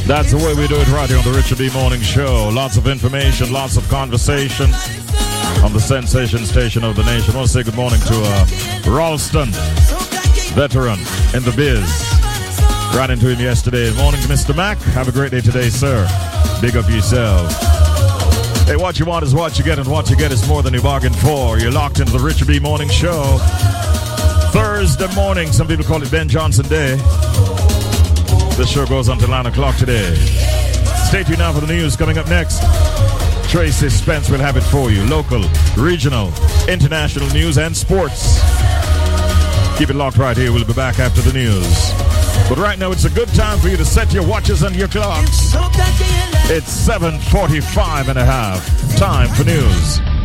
That's the way we do it right here on the Richard B. Morning Show. Lots of information, lots of conversation on the sensation station of the nation. I want to say good morning to Ralston, veteran in the biz. Ran into him yesterday. Morning to Mr. Mac. Have a great day today, sir. Big up yourself. Hey, what you want is what you get, and what you get is more than you bargained for. You're locked into the Richard B. Morning Show. Thursday morning, some people call it Ben Johnson Day. This show goes until 9 o'clock today. Stay tuned now for the news coming up next. Tracy Spence will have it for you. Local, regional, international news and sports. Keep it locked right here. We'll be back after the news. But right now, it's a good time for you to set your watches and your clocks. It's 7:45 and a half. Time for news.